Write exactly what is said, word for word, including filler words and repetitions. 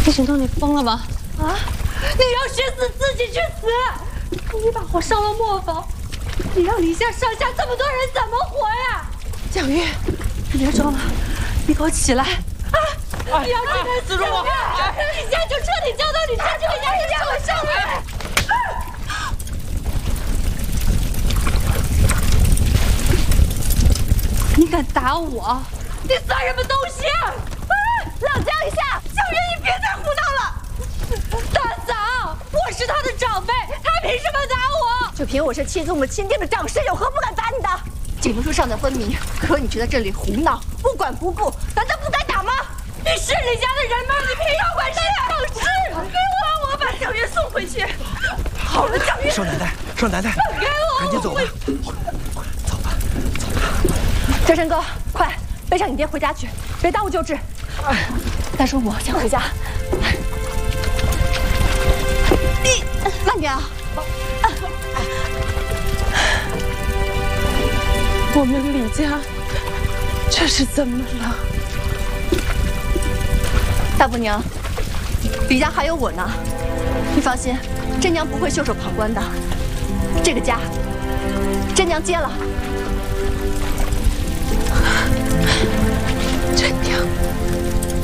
李沈东，你疯了吗？ 啊！你要去死自己去死！你把火烧了磨坊，你让李家上下这么多人怎么活呀？蒋玉，你别装了，你给我起来！啊！你要真的死了，你现在就彻底交到你家这个丫头家我上来！你敢打我？你算什么东西？啊！冷静一下，小月，你别再胡闹了。大嫂，我是他的长辈，他凭什么打我？ 就凭我是七祖母亲定的长孙，有何不敢打你的？锦屏书上的分明，可你却在这里胡闹，不管不顾，难道不该打吗？ 你是李家的人吗？你凭什么管事？放肆！给我，我把小月送回去。好了，小月， 少奶奶，少奶奶， 放开我！ 赶紧走吧，走吧，走吧。 哲生哥，快背上你爹回家去，别耽误救治。大叔母先回家。你慢点啊！ 我们李家这是怎么了？ 大伯娘，李家还有我呢，你放心，真娘不会袖手旁观的。这个家，真娘接了。 真娘，